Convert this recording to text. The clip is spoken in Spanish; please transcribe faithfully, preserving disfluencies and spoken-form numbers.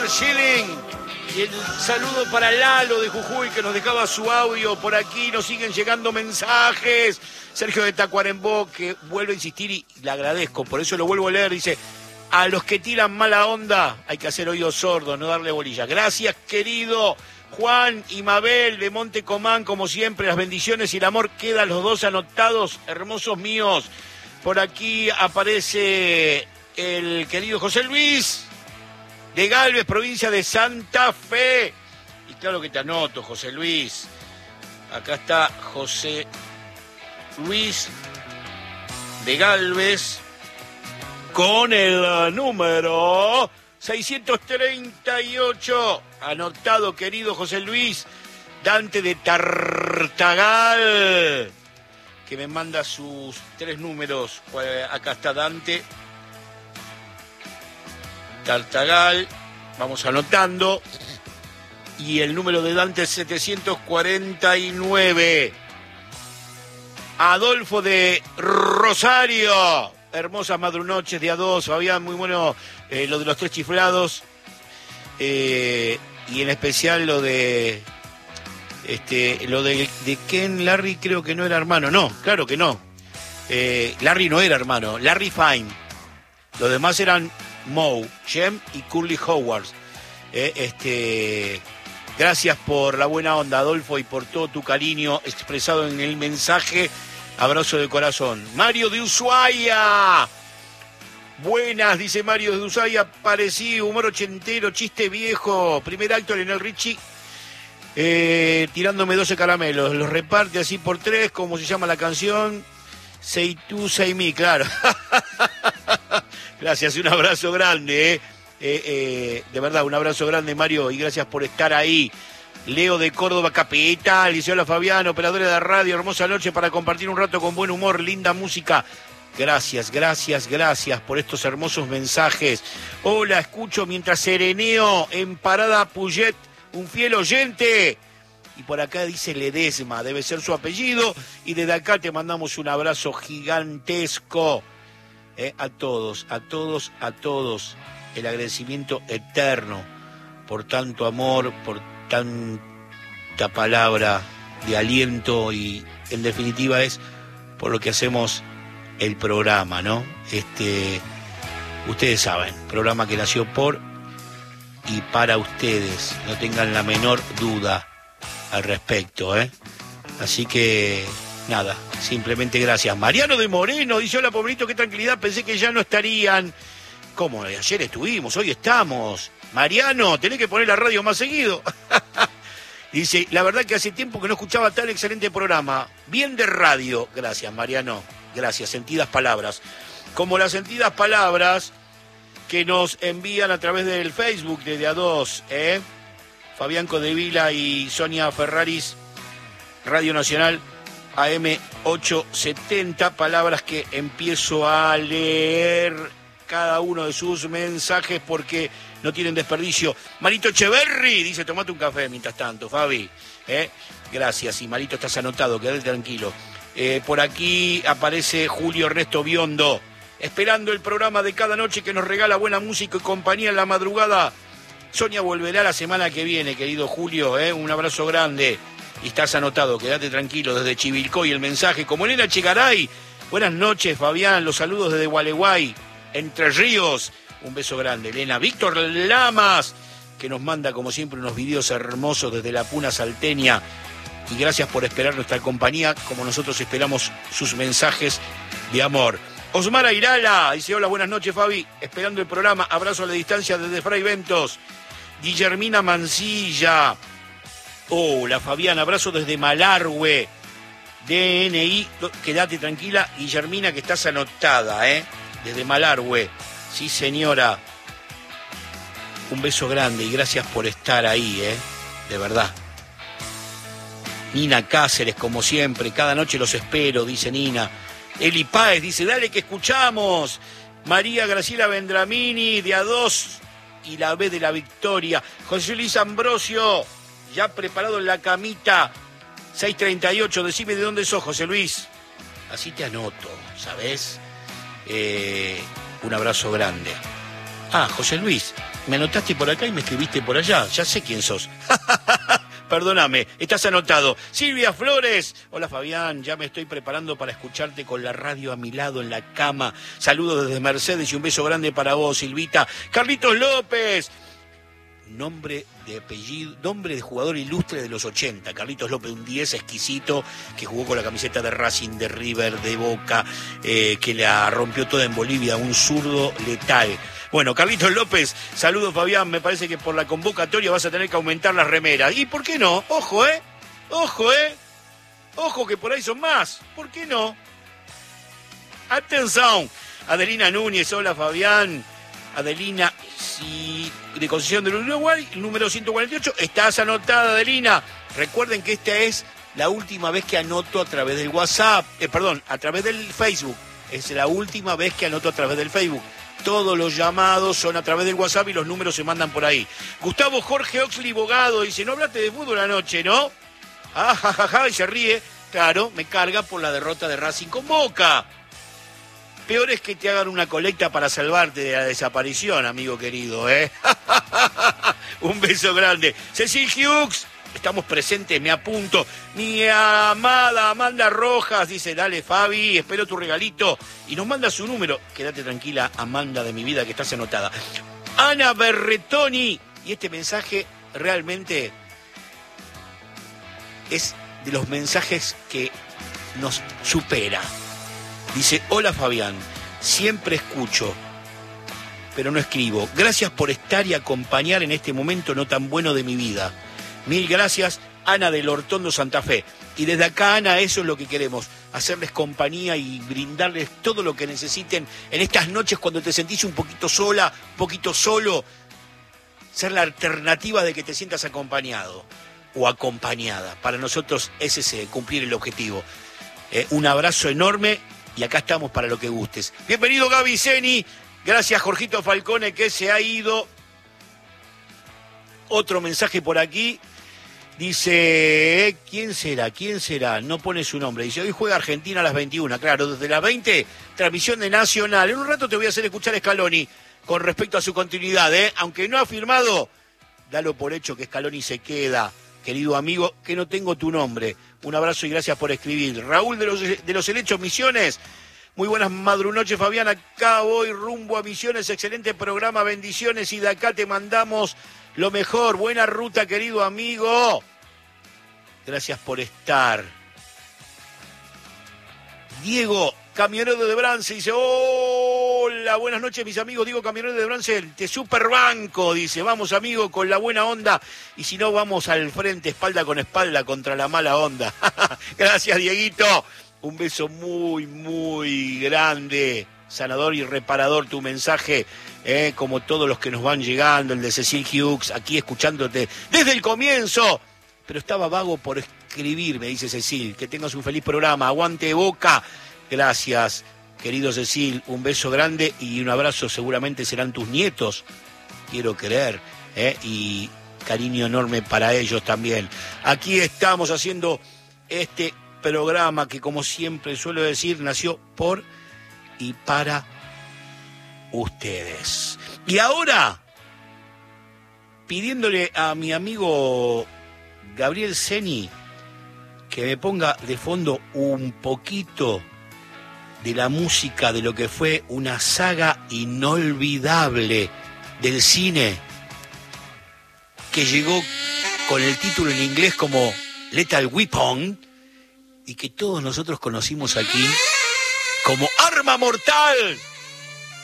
Schilling. Y el saludo para Lalo de Jujuy, que nos dejaba su audio. Por aquí nos siguen llegando mensajes. Sergio de Tacuarembó, que vuelve a insistir y le agradezco, por eso lo vuelvo a leer. Dice: a los que tiran mala onda hay que hacer oídos sordos, no darle bolilla. Gracias, querido Juan y Mabel de Monte Comán, como siempre, las bendiciones y el amor quedan los dos anotados, hermosos míos. Por aquí aparece el querido José Luis de Galvez, provincia de Santa Fe. Y claro que te anoto, José Luis. Acá está José Luis de Galvez con el número seiscientos treinta y ocho. Anotado, querido José Luis. Dante de Tartagal, que me manda sus tres números. Acá está Dante Tartagal, vamos anotando. Y el número de Dante es setecientos cuarenta y nueve. Adolfo de Rosario, hermosas madrunoches de A dos. Fabián, muy bueno eh, lo de los tres chiflados. Eh, y en especial lo de este lo de, de Ken Larry, creo que no era hermano. No, claro que no. Eh, Larry no era hermano, Larry Fine. Los demás eran Moe, Jem y Curly Howard. Eh, este, gracias por la buena onda, Adolfo, y por todo tu cariño expresado en el mensaje. Abrazo de corazón. Mario de Ushuaia. Buenas, dice Mario de Ushuaia. Parecí humor ochentero, chiste viejo. Primer acto, Lionel Richie. Eh, tirándome doce caramelos. Los reparte así por tres, como se llama la canción. Say tú, say me, claro. Gracias, un abrazo grande, eh. Eh, eh, de verdad, un abrazo grande, Mario, y gracias por estar ahí. Leo de Córdoba Capital, dice: hola Fabián, operadora de radio, hermosa noche para compartir un rato con buen humor, linda música. Gracias, gracias, gracias por estos hermosos mensajes. Hola, escucho mientras sereneo en Parada Puyet, un fiel oyente. Y por acá dice Ledesma, debe ser su apellido. Y desde acá te mandamos un abrazo gigantesco. Eh, a todos, a todos, a todos. El agradecimiento eterno por tanto amor, por tanta palabra de aliento y, en definitiva, es por lo que hacemos el programa, ¿no? Este, ustedes saben, programa que nació por y para ustedes. No tengan la menor duda al respecto, ¿eh? Así que, nada, simplemente gracias. Mariano de Moreno dice: hola, pobrecito, qué tranquilidad, pensé que ya no estarían. ¿Cómo? Ayer estuvimos, hoy estamos. Mariano, tenés que poner la radio más seguido. Dice: la verdad que hace tiempo que no escuchaba tal excelente programa. Bien de radio. Gracias, Mariano. Gracias, sentidas palabras. Como las sentidas palabras que nos envían a través del Facebook de De A dos, ¿eh? Fabián Codevila y Sonia Ferraris, Radio Nacional A M ochocientos setenta, palabras que empiezo a leer cada uno de sus mensajes porque no tienen desperdicio. Marito Echeverry dice: tomate un café mientras tanto, Fabi. ¿Eh? Gracias, y Marito, estás anotado, quédate tranquilo. Eh, por aquí aparece Julio Ernesto Biondo, esperando el programa de cada noche que nos regala buena música y compañía en la madrugada. Sonia volverá la semana que viene, querido Julio, ¿eh? Un abrazo grande. Y estás anotado, quédate tranquilo, desde Chivilcoy el mensaje. Como Elena Chegaray: buenas noches, Fabián, los saludos desde Gualeguay, Entre Ríos. Un beso grande, Elena. Víctor Lamas, que nos manda como siempre unos videos hermosos desde la Puna Salteña. Y gracias por esperar nuestra compañía, como nosotros esperamos sus mensajes de amor. Osmar Airala dice: hola, buenas noches, Fabi, esperando el programa, abrazo a la distancia desde Fray Ventos. Guillermina Mancilla: hola, Fabián, abrazo desde Malargüe. D N I, quédate tranquila, Guillermina, que estás anotada, ¿eh? Desde Malargüe. Sí, señora. Un beso grande y gracias por estar ahí, ¿eh? De verdad. Nina Cáceres, como siempre, cada noche los espero, dice Nina. Eli Páez dice: dale que escuchamos. María Graciela Vendramini, de A dos y la B de la Victoria. José Luis Ambrosio, ya preparado en la camita. seis treinta y ocho, decime de dónde sos, José Luis. Así te anoto, ¿sabés? Eh, un abrazo grande. Ah, José Luis, Me anotaste por acá y me escribiste por allá. Ya sé quién sos. Perdóname, estás anotado. Silvia Flores. Hola Fabián, ya me estoy preparando para escucharte con la radio a mi lado en la cama. Saludos desde Mercedes y un beso grande para vos, Silvita. Carlitos López. Nombre de apellido, nombre de jugador ilustre de los ochenta. Carlitos López, un diez exquisito que jugó con la camiseta de Racing, de River, de Boca, eh, que la rompió toda en Bolivia, un zurdo letal. Bueno, Carlitos López, saludos Fabián, me parece que por la convocatoria vas a tener que aumentar las remeras. ¿Y por qué no? Ojo, ¿eh? Ojo, ¿eh? Ojo que por ahí son más. ¿Por qué no? Atención. Adelina Núñez, hola Fabián. Adelina, si de Concepción del Uruguay, número ciento cuarenta y ocho, estás anotada, Adelina. Recuerden que esta es la última vez que anoto a través del WhatsApp, eh, perdón, a través del Facebook. Es la última vez que anoto a través del Facebook. Todos los llamados son a través del WhatsApp y los números se mandan por ahí. Gustavo Jorge Oxley Bogado dice, no hablaste de fútbol anoche, ¿no? Ah, jajaja, ja, ja, y se ríe. Claro, me carga por la derrota de Racing con Boca. Peor es que te hagan una colecta para salvarte de la desaparición, amigo querido, ¿eh? Un beso grande. Cecil Hughes, estamos presentes, me apunto. Mi amada Amanda Rojas dice, dale Fabi, espero tu regalito. Y nos manda su número. Quédate tranquila, Amanda de mi vida, que estás anotada. Ana Berretoni, y este mensaje realmente es de los mensajes que nos supera. Dice, hola Fabián, siempre escucho, pero no escribo. Gracias por estar y acompañar en este momento no tan bueno de mi vida. Mil gracias, Ana del Hortondo Santa Fe. Y desde acá, Ana, eso es lo que queremos, hacerles compañía y brindarles todo lo que necesiten en estas noches cuando te sentís un poquito sola, un poquito solo, ser la alternativa de que te sientas acompañado o acompañada. Para nosotros es ese, cumplir el objetivo. Eh, un abrazo enorme. Y acá estamos para lo que gustes. Bienvenido Gaby Zeni. Gracias Jorgito Falcone que se ha ido. Otro mensaje por aquí. Dice, ¿quién será? ¿Quién será? No pone su nombre. Dice, hoy juega Argentina a las veintiuna. Claro, desde las veinte, transmisión de Nacional. En un rato te voy a hacer escuchar a Scaloni con respecto a su continuidad, ¿eh? Aunque no ha firmado, dalo por hecho que Scaloni se queda. Querido amigo, que no tengo tu nombre. Un abrazo y gracias por escribir. Raúl de los, de los Helechos Misiones. Muy buenas madrunoches, Fabián. Acá voy rumbo a Misiones. Excelente programa, bendiciones. Y de acá te mandamos lo mejor. Buena ruta, querido amigo. Gracias por estar. Diego, camionero de Brance, dice, hola, buenas noches mis amigos, Diego, camionero de Brance, te superbanco, dice, vamos amigo, con la buena onda, y si no, vamos al frente, espalda con espalda, contra la mala onda. Gracias, Dieguito, un beso muy, muy grande, sanador y reparador tu mensaje, eh, como todos los que nos van llegando, el de Cecil Hughes, aquí escuchándote desde el comienzo, pero estaba vago por escribir, me dice Cecil, que tengas un feliz programa, aguante Boca. Gracias, querido Cecil, un beso grande y un abrazo, seguramente serán tus nietos, quiero creer, ¿eh? Y cariño enorme para ellos también. Aquí estamos haciendo este programa que, como siempre suelo decir, nació por y para ustedes. Y ahora, pidiéndole a mi amigo Gabriel Zeni que me ponga de fondo un poquito de la música de lo que fue una saga inolvidable del cine que llegó con el título en inglés como Lethal Weapon y que todos nosotros conocimos aquí como Arma Mortal.